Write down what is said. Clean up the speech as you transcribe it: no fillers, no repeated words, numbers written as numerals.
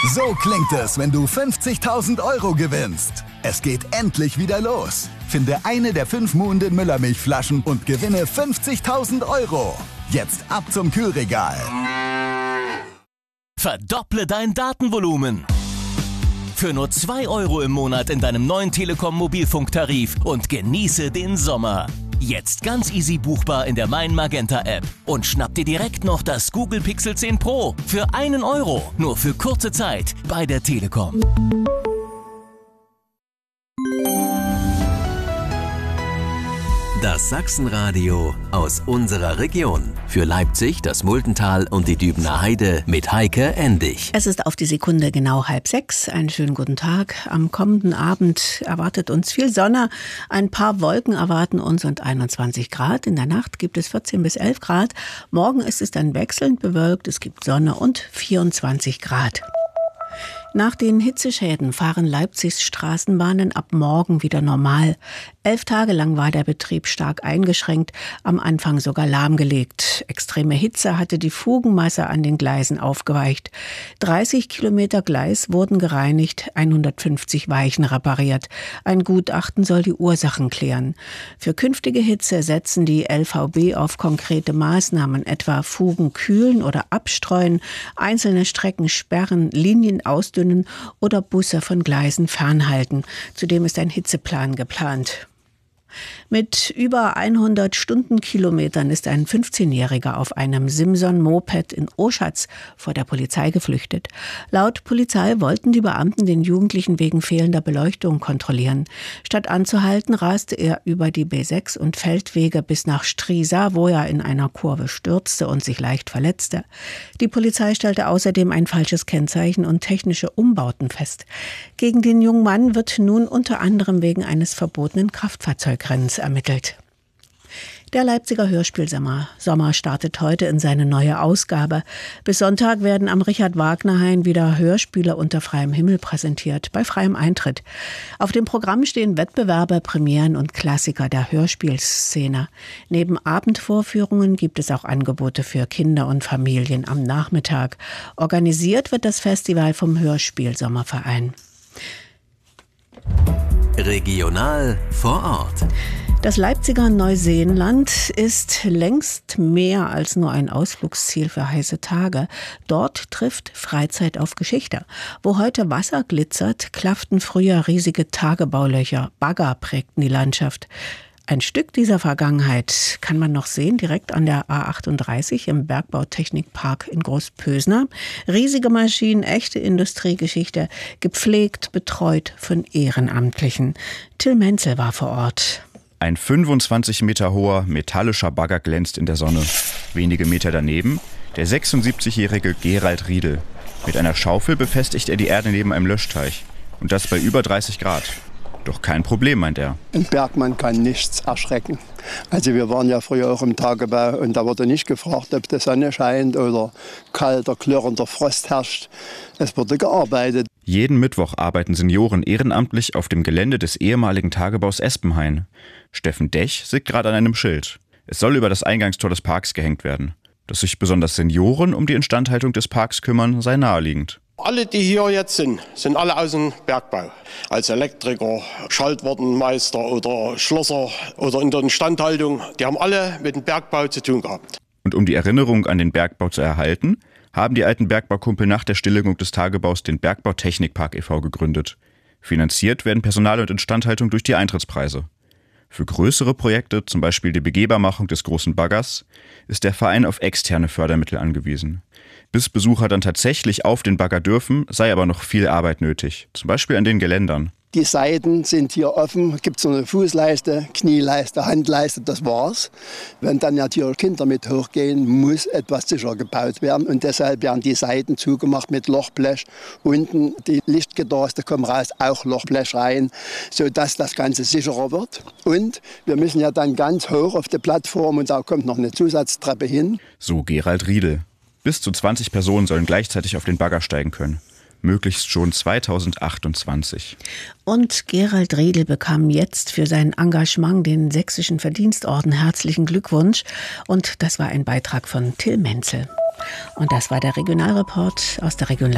So klingt es, wenn du 50.000 Euro gewinnst. Es geht endlich wieder los. Finde eine der 5 Muhnden Müllermilchflaschen und gewinne 50.000 Euro. Jetzt ab zum Kühlregal. Verdopple dein Datenvolumen. Für nur 2 Euro im Monat in deinem neuen Telekom-Mobilfunktarif und genieße den Sommer. Jetzt ganz easy buchbar in der Mein Magenta App. Und schnapp dir direkt noch das Google Pixel 10 Pro für 1 Euro. Nur für kurze Zeit bei der Telekom. Das Sachsenradio aus unserer Region. Für Leipzig, das Muldental und die Dübener Heide mit Heike Endig. Es ist auf die Sekunde genau 5:30. Einen schönen guten Tag. Am kommenden Abend erwartet uns viel Sonne. Ein paar Wolken erwarten uns und 21 Grad. In der Nacht gibt es 14 bis 11 Grad. Morgen ist es dann wechselnd bewölkt. Es gibt Sonne und 24 Grad. Nach den Hitzeschäden fahren Leipzigs Straßenbahnen ab morgen wieder normal. 11 Tage lang war der Betrieb stark eingeschränkt, am Anfang sogar lahmgelegt. Extreme Hitze hatte die Fugenmasse an den Gleisen aufgeweicht. 30 Kilometer Gleis wurden gereinigt, 150 Weichen repariert. Ein Gutachten soll die Ursachen klären. Für künftige Hitze setzen die LVB auf konkrete Maßnahmen, etwa Fugen kühlen oder abstreuen, einzelne Strecken sperren, Linien ausdünnen oder Busse von Gleisen fernhalten. Zudem ist ein Hitzeplan geplant. Mit über 100 Stundenkilometern ist ein 15-Jähriger auf einem Simson-Moped in Oschatz vor der Polizei geflüchtet. Laut Polizei wollten die Beamten den Jugendlichen wegen fehlender Beleuchtung kontrollieren. Statt anzuhalten, raste er über die B6 und Feldwege bis nach Striesa, wo er in einer Kurve stürzte und sich leicht verletzte. Die Polizei stellte außerdem ein falsches Kennzeichen und technische Umbauten fest. Gegen den jungen Mann wird nun unter anderem wegen eines verbotenen Kraftfahrzeugrennens ermittelt. Der Leipziger Hörspielsommer startet heute in seine neue Ausgabe. Bis Sonntag werden am Richard-Wagner-Hain wieder Hörspiele unter freiem Himmel präsentiert, bei freiem Eintritt. Auf dem Programm stehen Wettbewerbe, Premieren und Klassiker der Hörspielszene. Neben Abendvorführungen gibt es auch Angebote für Kinder und Familien am Nachmittag. Organisiert wird das Festival vom Hörspielsommerverein. Regional vor Ort. Das Leipziger Neuseenland ist längst mehr als nur ein Ausflugsziel für heiße Tage. Dort trifft Freizeit auf Geschichte. Wo heute Wasser glitzert, klafften früher riesige Tagebaulöcher. Bagger prägten die Landschaft. Ein Stück dieser Vergangenheit kann man noch sehen, direkt an der A38 im Bergbautechnikpark in Großpösner. Riesige Maschinen, echte Industriegeschichte, gepflegt, betreut von Ehrenamtlichen. Till Menzel war vor Ort. Ein 25 Meter hoher metallischer Bagger glänzt in der Sonne. Wenige Meter daneben der 76-jährige Gerald Riedel. Mit einer Schaufel befestigt er die Erde neben einem Löschteich. Und das bei über 30 Grad. Doch kein Problem, meint er. Ein Bergmann kann nichts erschrecken. Also wir waren ja früher auch im Tagebau und da wurde nicht gefragt, ob die Sonne scheint oder kalter, klirrender Frost herrscht. Es wurde gearbeitet. Jeden Mittwoch arbeiten Senioren ehrenamtlich auf dem Gelände des ehemaligen Tagebaus Espenhain. Steffen Dech sitzt gerade an einem Schild. Es soll über das Eingangstor des Parks gehängt werden. Dass sich besonders Senioren um die Instandhaltung des Parks kümmern, sei naheliegend. Alle, die hier jetzt sind alle aus dem Bergbau. Als Elektriker, Schaltwartenmeister oder Schlosser oder in der Instandhaltung. Die haben alle mit dem Bergbau zu tun gehabt. Und um die Erinnerung an den Bergbau zu erhalten, haben die alten Bergbaukumpel nach der Stilllegung des Tagebaus den Bergbautechnikpark e.V. gegründet. Finanziert werden Personal und Instandhaltung durch die Eintrittspreise. Für größere Projekte, zum Beispiel die Begehbarmachung des großen Baggers, ist der Verein auf externe Fördermittel angewiesen. Bis Besucher dann tatsächlich auf den Bagger dürfen, sei aber noch viel Arbeit nötig, zum Beispiel an den Geländern. Die Seiten sind hier offen, es gibt so eine Fußleiste, Knieleiste, Handleiste, das war's. Wenn dann natürlich Kinder mit hochgehen, muss etwas sicher gebaut werden und deshalb werden die Seiten zugemacht mit Lochblech. Unten die Lichtgedorste kommen raus, auch Lochblech rein, sodass das Ganze sicherer wird. Und wir müssen ja dann ganz hoch auf die Plattform und da kommt noch eine Zusatztreppe hin. So Gerald Riedel. Bis zu 20 Personen sollen gleichzeitig auf den Bagger steigen können. Möglichst schon 2028. Und Gerald Riedel bekam jetzt für sein Engagement den Sächsischen Verdienstorden. Herzlichen Glückwunsch. Und das war ein Beitrag von Till Menzel. Und das war der Regionalreport aus der Region